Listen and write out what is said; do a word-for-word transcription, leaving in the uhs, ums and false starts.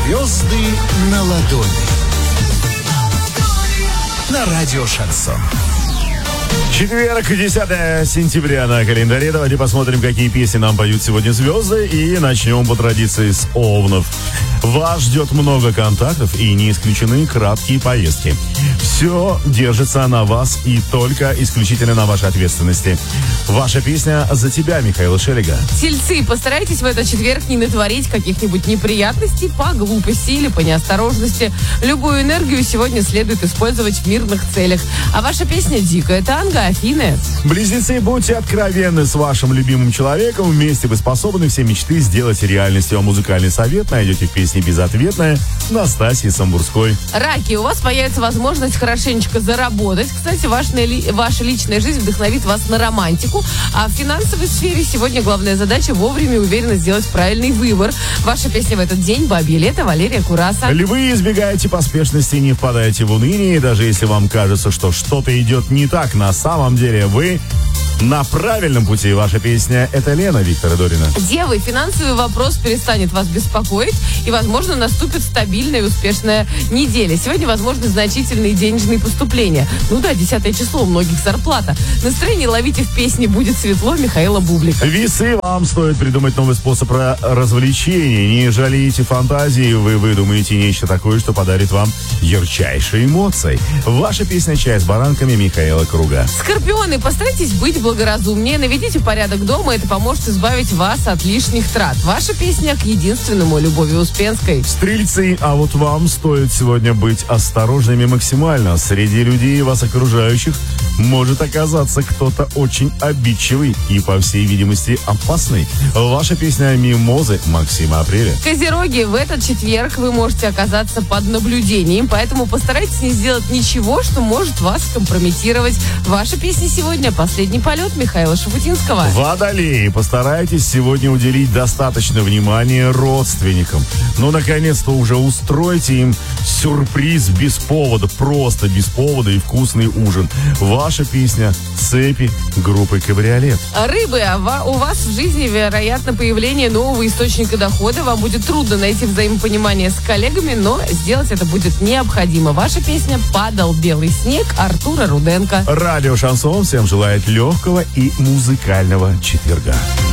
Звезды на ладони. На радио Шансон. Четверг, десятое сентября на календаре. Давайте посмотрим, какие песни нам поют сегодня звезды. И начнем по традиции с Овнов. Вас ждет много контактов и не исключены краткие поездки. Все держится на вас и только исключительно на вашей ответственности. Ваша песня «За тебя» Михаила Шелега. Тельцы, постарайтесь в этот четверг не натворить каких-нибудь неприятностей по глупости или по неосторожности. Любую энергию сегодня следует использовать в мирных целях. А ваша песня «Дикая танго» Афины. Близнецы, будьте откровенны с вашим любимым человеком. Вместе вы способны все мечты сделать реальностью. А музыкальный совет найдете в песне «Безответная» Настасьи Самбурской. Раки, у вас появится возможность хорошенечко заработать. Кстати, ваша, ваша личная жизнь вдохновит вас на романтику. А в финансовой сфере сегодня главная задача вовремя и уверенно сделать правильный выбор. Ваша песня в этот день «Бабье лето» Валерия Кураса. Львы, избегаете поспешности, не впадаете в уныние. Даже если вам кажется, что что-то идет не так, на самом деле вы на правильном пути. Ваша песня — это Лена Виктора Дорина. Девы, финансовый вопрос перестанет вас беспокоить, и, возможно, наступит стабильная и успешная неделя. Сегодня возможны значительные денежные поступления. Ну да, десятое число, у многих зарплата. Настроение ловите в песне «Будет светло» Михаила Бублика. Весы, вам стоит придумать новый способ развлечения. Не жалейте фантазии, вы выдумаете нечто такое, что подарит вам ярчайшие эмоции. Ваша песня «Чай с баранками» Михаила Круга. Скорпионы, постарайтесь быть благоразумнее, наведите порядок дома, это поможет избавить вас от лишних трат. Ваша песня к единственному Любови Успенской. Стрельцы, а вот вам стоит сегодня быть осторожными максимально. Среди людей, вас окружающих, может оказаться кто-то очень обидчивый и, по всей видимости, опасный. Ваша песня «Мимозы» Максима Апреля. Козероги, в этот четверг вы можете оказаться под наблюдением, поэтому постарайтесь не сделать ничего, что может вас компрометировать. Ваша песня сегодня «Последний полет» Михаила Шафутинского. Водолеи, постарайтесь сегодня уделить достаточно внимания родственникам. Ну, наконец-то уже устройте им сюрприз без повода, просто без повода и вкусный ужин. Ваша песня «Цепи» группы «Кабриолет». Рыбы, у вас в жизни, вероятно, появление нового источника дохода. Вам будет трудно найти взаимопонимание с коллегами, но сделать это будет необходимо. Ваша песня «Падал белый снег» Артура Руденко. Радио Шансон всем желает легкого и музыкального четверга.